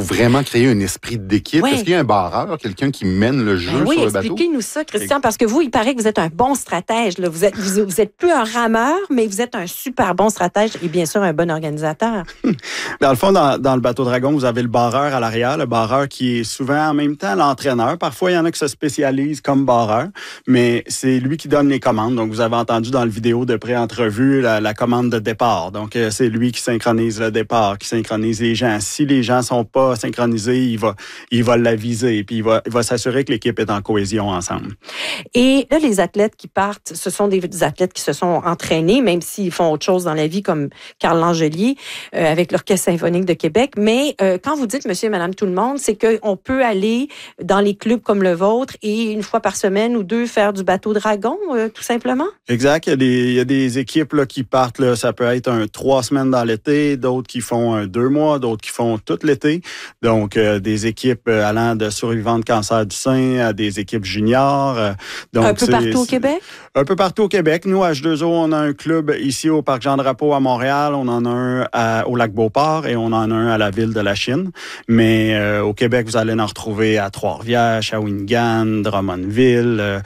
vraiment créer un esprit d'équipe. Ouais. Est-ce qu'il y a un barreur, quelqu'un qui mène le jeu oui, sur le bateau? expliquez-nous ça, Christian, parce que vous, il paraît que vous êtes un bon stratège. Là. Vous êtes plus un rameur, mais vous êtes un super bon stratège et bien sûr un bon organisateur. Dans le fond, dans le bateau Dragon, vous avez le barreur à l'arrière, le barreur qui est souvent en même temps l'entraîneur. Parfois, il y en a qui se spécialisent comme barreur, mais c'est lui qui donne les commandes. Donc, vous avez entendu dans le vidéo de pré-entrevue la commande de départ. Donc, c'est lui qui synchronise le départ, qui synchronise les gens. Si les gens sont pas synchronisés, il va l'aviser, puis il va s'assurer que l'équipe est en cohésion ensemble. Et là, les athlètes qui partent, ce sont des athlètes qui se sont entraînés, même s'ils font autre chose dans la vie, comme Carl Langelier, avec l'Orchestre symphonique de Québec. Mais quand vous dites monsieur et madame tout le monde, c'est qu'on peut aller dans les clubs comme le vôtre et une fois par semaine ou deux faire du bateau Dragon, tout simplement? Exact. Il y a des équipes là, qui partent, là, ça peut être 3 semaines dans l'été, d'autres qui font 2 mois, d'autres qui font tout l'été. Donc, des équipes allant de survivants de cancer du sein à des équipes juniors. Donc, un peu partout au Québec? Un peu partout au Québec. Nous, à H2O, on a un club ici au Parc Jean-Drapeau à Montréal. On en a un au Lac-Beauport et on en a un à la ville de la Chine. Mais au Québec, vous allez en retrouver à Trois-Rivières, Shawinigan, Drummondville,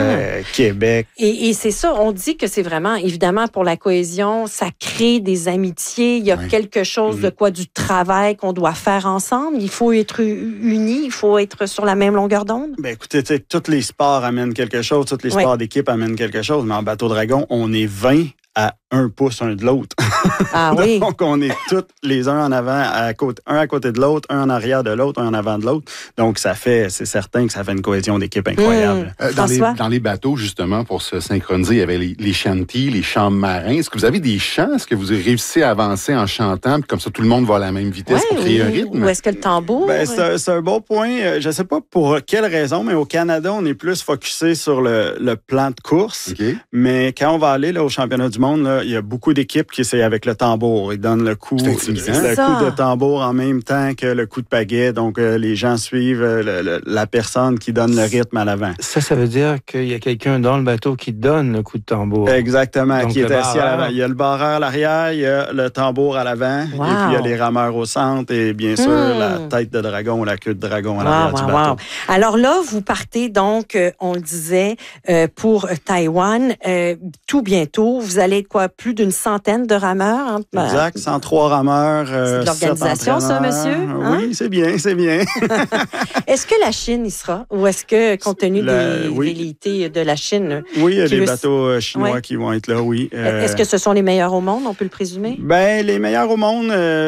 Québec. Et c'est ça, on dit que c'est vraiment, évidemment, pour la cohésion, ça crée des amitiés. Il y a quelque chose de quoi, du travail qu'on doit faire ensemble. Il faut être unis, il faut être sur la même longueur d'onde. Ben écoutez, tous les sports amènent quelque chose, tous les sports d'équipe amènent quelque chose, mais en bateau Dragon, on est 20 à 1 pouce un de l'autre. Ah oui. Donc, on est tous les uns en avant, un à côté de l'autre, un en arrière de l'autre, un en avant de l'autre. Donc, c'est certain que ça fait une cohésion d'équipe incroyable. Dans les bateaux, justement, pour se synchroniser, il y avait les shanties, les chants marins. Est-ce que vous avez des chants? Est-ce que vous réussissez à avancer en chantant, puis comme ça, tout le monde va à la même vitesse pour créer un rythme? Ou est-ce que le tambour? Ben, c'est un bon point. Je ne sais pas pour quelle raison, mais au Canada, on est plus focusé sur le plan de course. Okay. Mais quand on va aller là, au championnat du monde, là, il y a beaucoup d'équipes qui essayent avec le tambour. Ils donnent le coup de tambour en même temps que le coup de pagaie. Donc, les gens suivent la personne qui donne le rythme à l'avant. Ça veut dire qu'il y a quelqu'un dans le bateau qui donne le coup de tambour. Exactement, donc, qui est assis à l'avant. Il y a le barreur à l'arrière, il y a le tambour à l'avant, et puis il y a les rameurs au centre, et bien sûr, la tête de dragon ou la queue de dragon à l'arrière du bateau. Alors là, vous partez donc, on le disait, pour Taïwan. Tout bientôt, vous allez être quoi? Plus d'une centaine de rameurs? Hein? Exact, 103 rameurs. C'est de l'organisation, ça, monsieur? Hein? Oui, c'est bien. Est-ce que la Chine y sera? Ou est-ce que, compte tenu des velléités de la Chine... Oui, il y a des bateaux chinois qui vont être là, oui. Est-ce que ce sont les meilleurs au monde, on peut le présumer? Ben, les meilleurs au monde,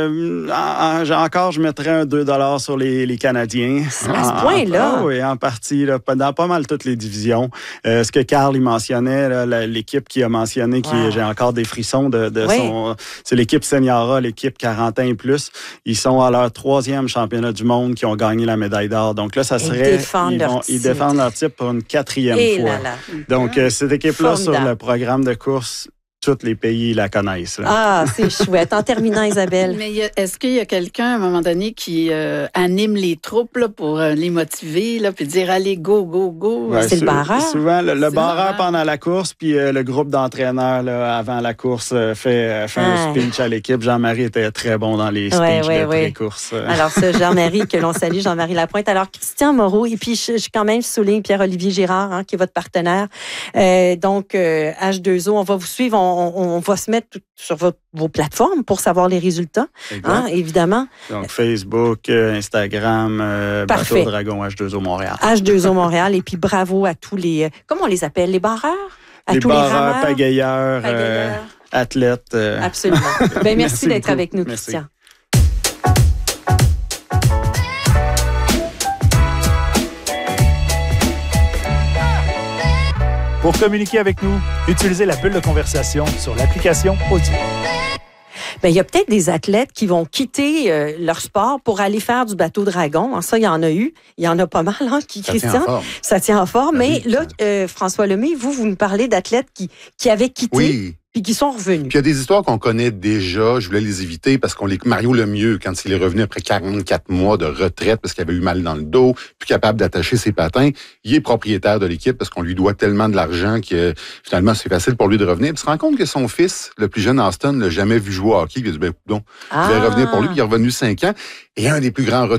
je mettrais un 2$ sur les Canadiens. À ce point-là? Oui, en partie, là, dans pas mal toutes les divisions. Ce que Carl il mentionnait, là, l'équipe qui a mentionné, j'ai encore des frissons c'est l'équipe Seniora, l'équipe 40 ans et plus. Ils sont à leur 3e championnat du monde qui ont gagné la médaille d'or. Donc là, ça serait... Ils défendent leur titre pour une 4e fois. Donc, cette équipe-là, sur le programme de course, tous les pays la connaissent. Là. Ah, c'est chouette. En terminant, Isabelle. Mais est-ce qu'il y a quelqu'un, à un moment donné, qui anime les troupes là, pour les motiver, là, puis dire « Allez, go, go, go ouais, ». C'est le barreur. Souvent, le barreur pendant la course, puis le groupe d'entraîneurs là, avant la course fait un speech à l'équipe. Jean-Marie était très bon dans les speeches de pré-course. Alors, ce Jean-Marie que l'on salue, Jean-Marie Lapointe. Alors, Christian Moreau, et puis je quand même souligne Pierre-Olivier Girard, hein, qui est votre partenaire. Donc, H2O, on va vous suivre. On va se mettre sur vos plateformes pour savoir les résultats, hein, évidemment. Donc, Facebook, Instagram, Bateau Dragon, H2O Montréal. H2O Montréal. Et puis, bravo à tous les... comment on les appelle? Les barreurs? Les barreurs, pagayeurs, athlètes. Absolument. Ben, merci d'être avec nous, Christian. Pour communiquer avec nous, utilisez la bulle de conversation sur l'application Audio. Bien, il y a peut-être des athlètes qui vont quitter leur sport pour aller faire du bateau Dragon. Ça, il y en a eu. Il y en a pas mal, hein, Christian. Ça tient en forme. Mais là, François Lemay, vous nous parlez d'athlètes qui avaient quitté. Puis qui sont revenus. Puis il y a des histoires qu'on connaît déjà, je voulais les éviter parce Mario Lemieux, quand il est revenu après 44 mois de retraite parce qu'il avait eu mal dans le dos, plus capable d'attacher ses patins, il est propriétaire de l'équipe parce qu'on lui doit tellement de l'argent que finalement c'est facile pour lui de revenir. Puis il se rend compte que son fils, le plus jeune Austin, l'a jamais vu jouer au hockey. Il a dit, je vais revenir pour lui. Puis il est revenu 5 ans. Et un des plus grands